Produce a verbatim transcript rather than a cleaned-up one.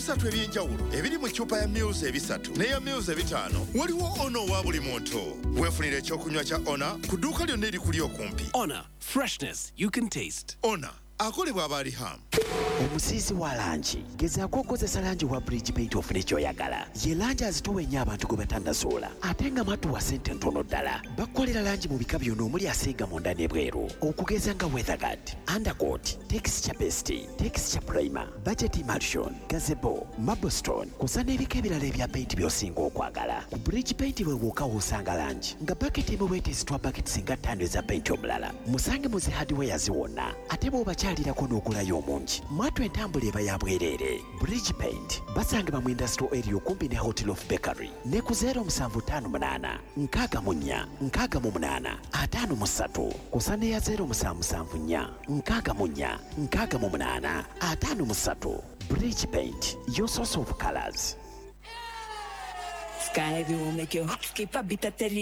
ebisatu ebyenjawulo ebiri mu ccupa ya Muse ebisatu n'eya Muse ebitaano waliwo ono wa buli muntu. Weefunire ekyokunywa kya Ona ku dduuka lyonna erikuli okumpi. Ona, freshness you can taste. Ona akolebwa aba Riham. Omusiisi wa langi gezaako okozesa langi wa Bridge Paint ofune ky'oyagala. Ye langi azitowa ennyo abantu gwe batannasuula ate nga matuwa ssente ntono ddala. Bakolera langi mu bika byonna omuli asinga munda n'ebweru okugeza nga Weatherguard, Undercoat, Texture Paste, Texture Primer, Budget Emulsion, Gazebo, Marblestone kusa n'ebika ebirala ebya paint by'osinga okwagala. Ku Bridge Paint we wooka w'osanga langi nga baketi emu weeteesitwa baketi singa ttaano eza paint omulala. Musange mu zi hardware ziwonna ate bw'obakyalirako n'ogulayo omungi. Mwattu entambula eba ya bwereere. Bridge Paint basangibwa mu Industrial Area okumpi ne Hotel of Bakery ne ku zero musanvu ttaano munaana nkaaga mu nnya nkaaga mu munaana ataano mu ssatu kusa ne ya zero musanvu musanvu nnya nkaaga mu nnya nkaaga mu munaana ataano mu ssatu. Bridge Paint, your source of colors. Sky will make you skip a bit of